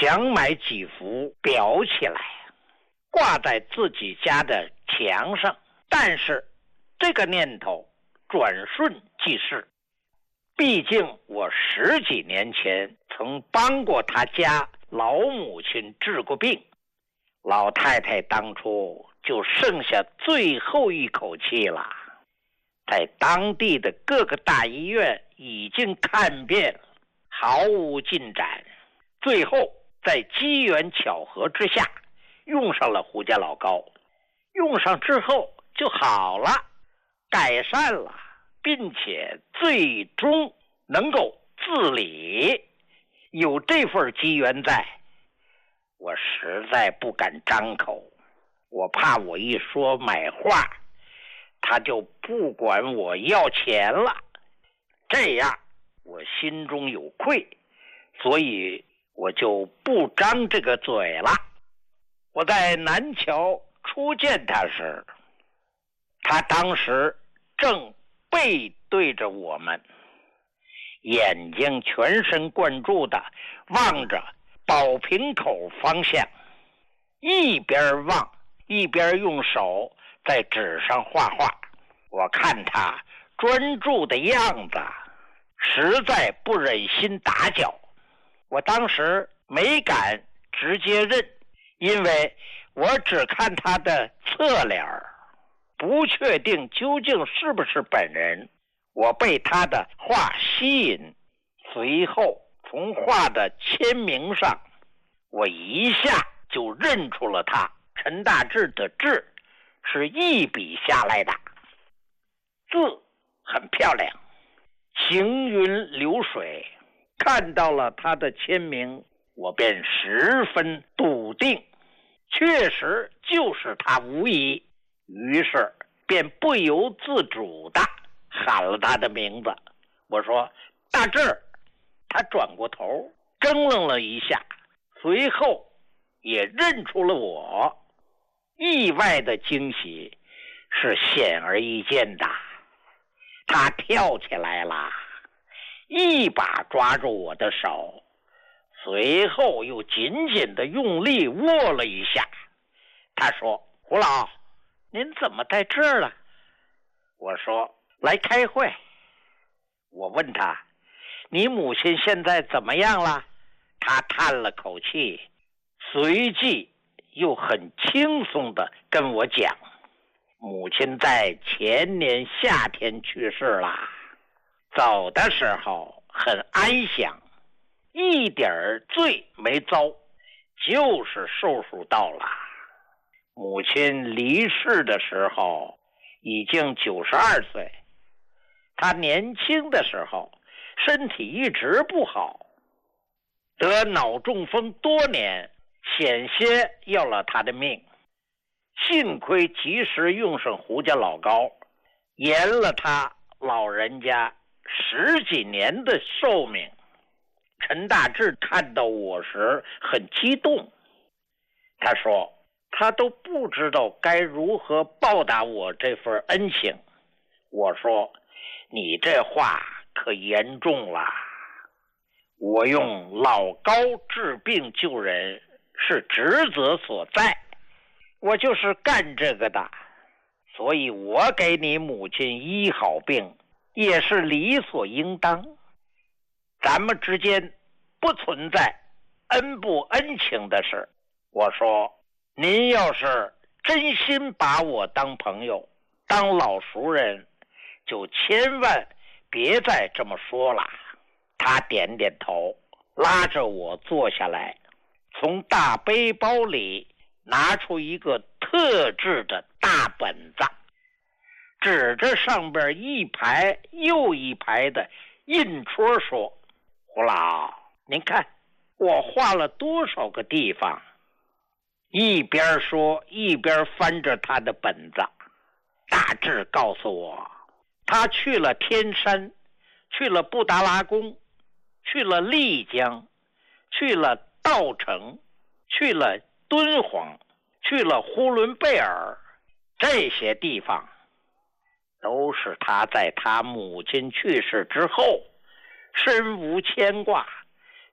想买几幅裱起来，挂在自己家的墙上，但是这个念头转瞬即逝。毕竟我10几年前曾帮过他家老母亲治过病，老太太当初就剩下最后一口气了，在当地的各个大医院已经看遍了，毫无进展。最后在机缘巧合之下用上了胡家老膏，用上之后就好了，改善了，并且最终能够自理。有这份机缘在，我实在不敢张口，我怕我一说买画，他就不管我要钱了，这样我心中有愧，所以我就不张这个嘴了。我在南桥初见他时，他当时正背对着我们，眼睛全神贯注地望着宝瓶口方向，一边望一边用手在纸上画画。我看他专注的样子，实在不忍心打搅。我当时没敢直接认，因为我只看他的侧脸，不确定究竟是不是本人。我被他的画吸引，随后从画的签名上，我一下就认出了他。陈大志的志是一笔下来的，字很漂亮，行云流水。看到了他的签名，我便十分笃定，确实就是他无疑，于是便不由自主地喊了他的名字。我说大志，他转过头怔愣了一下，随后也认出了我。意外的惊喜是显而易见的，他跳起来了，一把抓住我的手，随后又紧紧地用力握了一下。他说，胡老，您怎么在这儿了？我说，来开会。我问他，你母亲现在怎么样了？他叹了口气，随即又很轻松地跟我讲，母亲在前年夏天去世了，走的时候很安详，一点罪没遭，就是寿数到了。母亲离世的时候已经92岁，她年轻的时候身体一直不好，得脑中风多年，险些要了她的命。幸亏及时用上胡家老膏，延了她老人家10几年的寿命。陈大志看到我时很激动，他说他都不知道该如何报答我这份恩情。我说，你这话可严重了，我用老膏治病救人是职责所在，我就是干这个的，所以我给你母亲医好病也是理所应当，咱们之间不存在恩不恩情的事。我说，您要是真心把我当朋友，当老熟人，就千万别再这么说了。他点点头，拉着我坐下来，从大背包里拿出一个特制的大本子，指着上边一排又一排的印戳说，胡老，您看我画了多少个地方。一边说一边翻着他的本子。大致告诉我，他去了天山，去了布达拉宫，去了丽江，去了稻城，去了敦煌，去了呼伦贝尔，这些地方都是他在他母亲去世之后身无牵挂，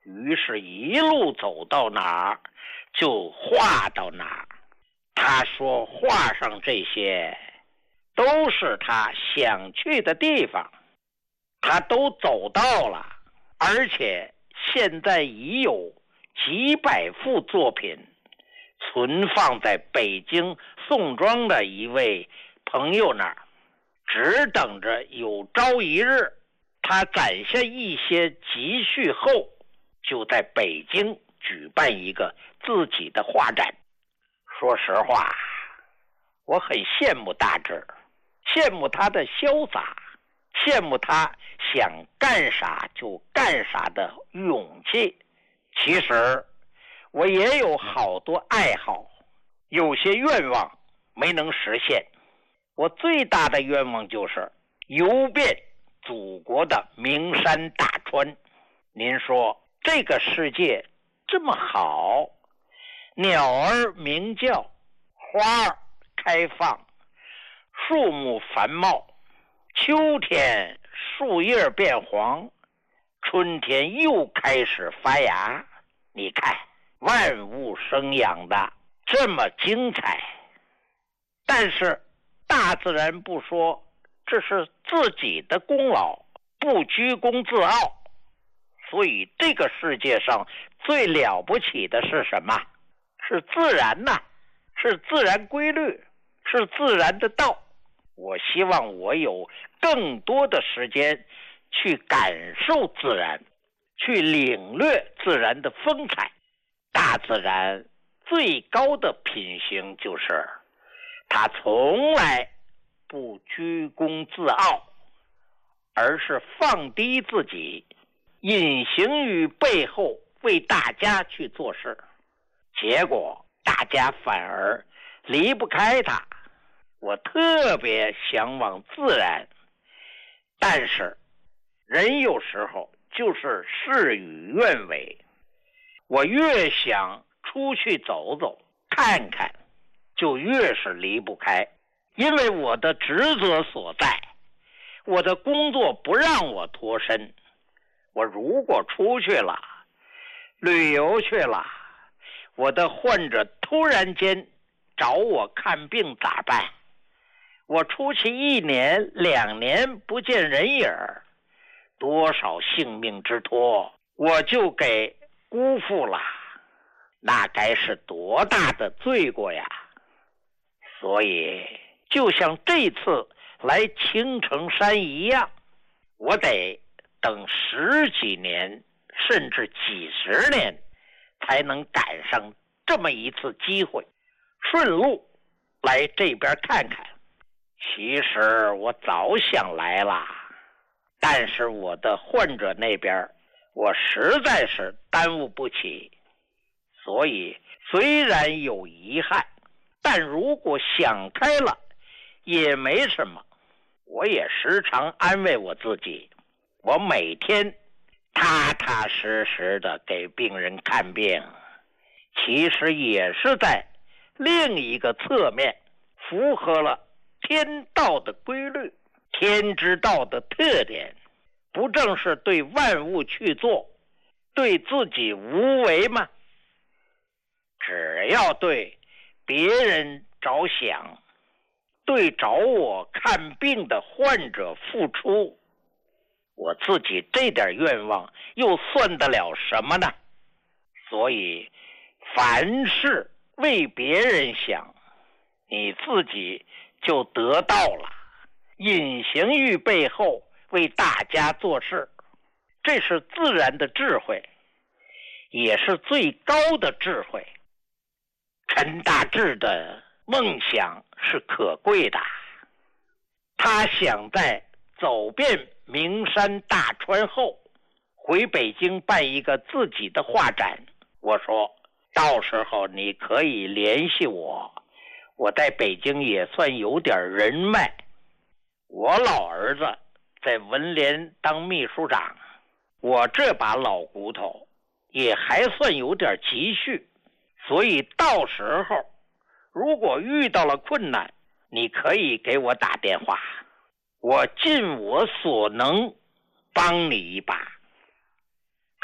于是一路走到哪儿就画到哪儿。他说画上这些都是他想去的地方，他都走到了，而且现在已有几百幅作品存放在北京宋庄的一位朋友那儿，只等着有朝一日他攒下一些积蓄后，就在北京举办一个自己的画展。说实话，我很羡慕大志，羡慕他的潇洒，羡慕他想干啥就干啥的勇气。其实我也有好多爱好，有些愿望没能实现。我最大的愿望就是游遍祖国的名山大川。您说这个世界这么好，鸟儿鸣叫，花儿开放，树木繁茂，秋天树叶变黄，春天又开始发芽。你看万物生养的这么精彩，但是大自然不说这是自己的功劳，不居功自傲。所以这个世界上最了不起的是什么？是自然呐，是自然规律，是自然的道。我希望我有更多的时间去感受自然，去领略自然的风采。大自然最高的品行就是它从来不居功自傲，而是放低自己，隐形于背后为大家去做事，结果大家反而离不开它。我特别向往自然，但是人有时候就是事与愿违。我越想出去走走看看，就越是离不开，因为我的职责所在，我的工作不让我脱身。我如果出去了，旅游去了，我的患者突然间找我看病咋办？我出去1年2年不见人影，多少性命之托我就给辜负了，那该是多大的罪过呀！所以就像这次来青城山一样，我得等10几年甚至几十年才能赶上这么一次机会，顺路来这边看看。其实我早想来了，但是我的患者那边我实在是耽误不起，所以虽然有遗憾，但如果想开了也没什么。我也时常安慰我自己，我每天踏踏实实的给病人看病，其实也是在另一个侧面符合了天道的规律，天之道的特点，不正是对万物去做，对自己无为吗？只要对别人着想，对找我看病的患者付出，我自己这点愿望又算得了什么呢？所以凡事为别人想，你自己就得到了，隐形于背后为大家做事，这是自然的智慧，也是最高的智慧。陈大志的梦想是可贵的，他想在走遍名山大川后回北京办一个自己的画展。我说到时候你可以联系我，我在北京也算有点人脉。我老儿子在文联当秘书长，我这把老骨头也还算有点积蓄，所以到时候如果遇到了困难，你可以给我打电话，我尽我所能帮你一把。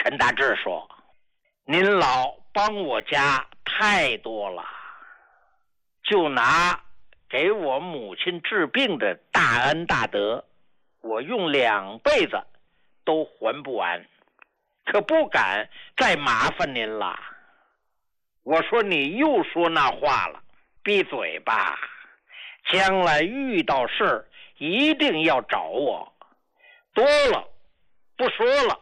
陈大志说：“您老帮我家太多了，就拿给我母亲治病的大恩大德，我用2辈子都还不完，可不敢再麻烦您了。”我说：“你又说那话了，闭嘴吧，将来遇到事一定要找我，多了不说了。”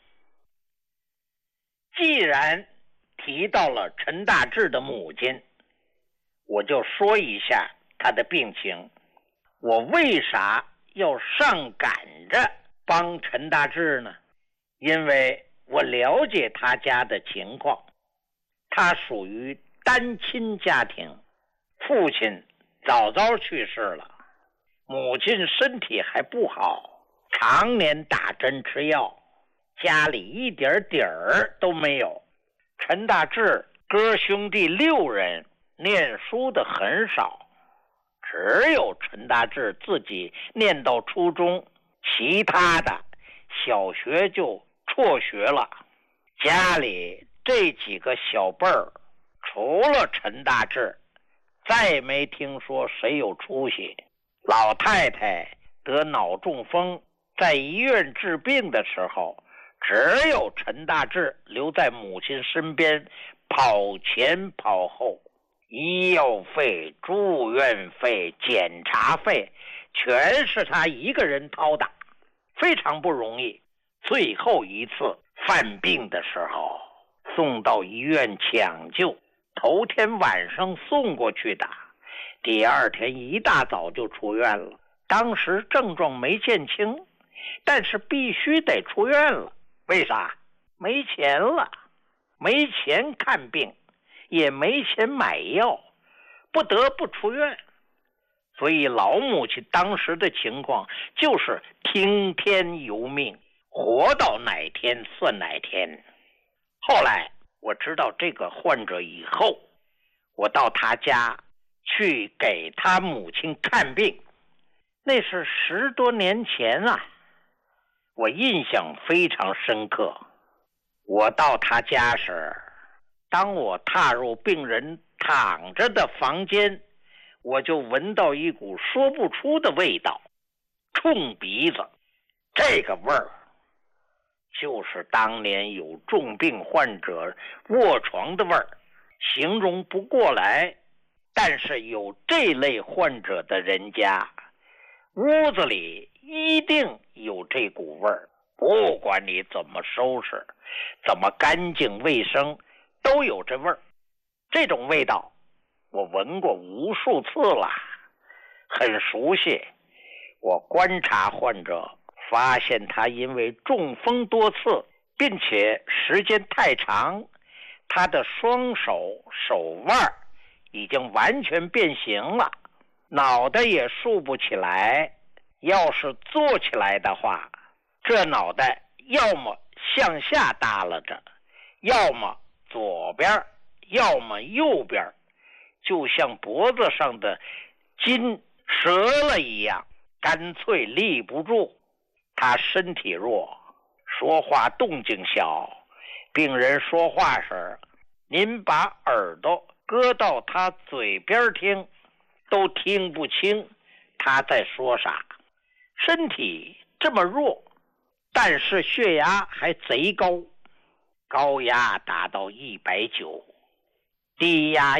既然提到了陈大志的母亲，我就说一下他的病情。我为啥要上赶着帮陈大志呢？因为我了解他家的情况，他属于单亲家庭，父亲早早去世了，母亲身体还不好，常年打针吃药，家里一点底儿都没有。陈大志哥兄弟6人，念书的很少，只有陈大志自己念到初中，其他的小学就辍学了。家里这几个小辈儿，除了陈大志，再没听说谁有出息。老太太得脑中风，在医院治病的时候，只有陈大志留在母亲身边，跑前跑后，医药费、住院费、检查费全是他一个人掏的，非常不容易。最后一次犯病的时候，送到医院抢救，头天晚上送过去的，第二天一大早就出院了。当时症状没见轻，但是必须得出院了。为啥？没钱了，没钱看病，也没钱买药，不得不出院。所以老母亲当时的情况就是听天由命，活到哪天算哪天。后来我知道这个患者以后，我到他家去给他母亲看病，那是10多年前啊，我印象非常深刻。我到他家时，当我踏入病人躺着的房间，我就闻到一股说不出的味道，冲鼻子。这个味儿就是当年有重病患者卧床的味儿，形容不过来。但是有这类患者的人家，屋子里一定有这股味儿，不管你怎么收拾，怎么干净卫生，都有这味儿。这种味道我闻过无数次了，很熟悉。我观察患者，发现他因为中风多次，并且时间太长，他的双手手腕已经完全变形了，脑袋也竖不起来。要是坐起来的话，这脑袋要么向下耷拉着，要么左边，要么右边，就像脖子上的筋折了一样，干脆立不住。他身体弱，说话动静小，病人说话时，您把耳朵搁到他嘴边听，都听不清他在说啥。身体这么弱，但是血压还贼高，高压达到190，低压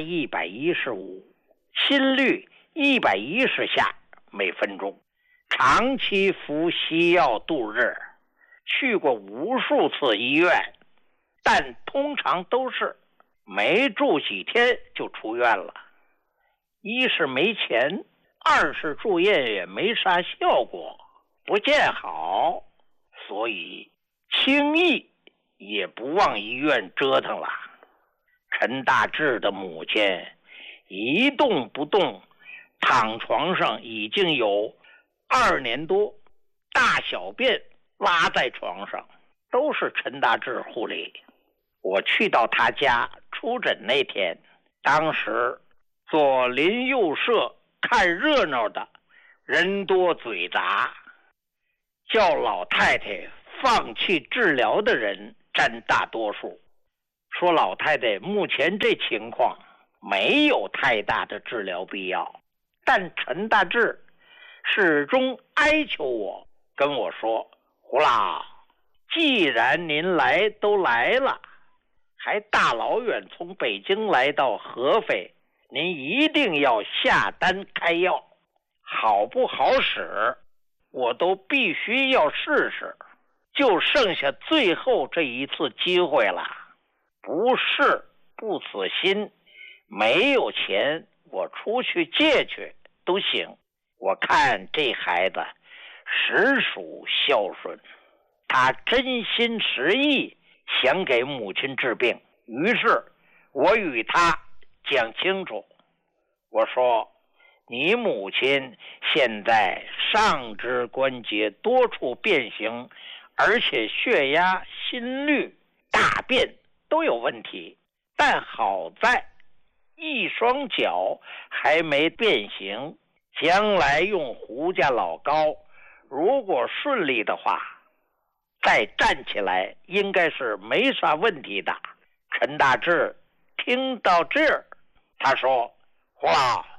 115，心率110下每分钟，长期服西药度日，去过无数次医院，但通常都是没住几天就出院了。一是没钱，二是住院也没啥效果，不见好，所以轻易也不往医院折腾了。陈大志的母亲一动不动，躺床上已经有2年多，大小便拉在床上，都是陈大志护理。我去到他家出诊那天，当时左邻右舍看热闹的人多嘴杂，叫老太太放弃治疗的人占大多数，说老太太目前这情况没有太大的治疗必要。但陈大志始终哀求我，跟我说，胡老，既然您都来了，还大老远从北京来到合肥，您一定要下单开药，好不好使我都必须要试试，就剩下最后这一次机会了，不试不死心，没有钱我出去借去都行。我看这孩子实属孝顺，他真心实意想给母亲治病。于是我与他讲清楚，我说，你母亲现在上肢关节多处变形，而且血压、心率、大便都有问题，但好在一双脚还没变形，将来用胡家老膏，如果顺利的话，再站起来应该是没啥问题的。陈大志听到这儿，他说，胡老，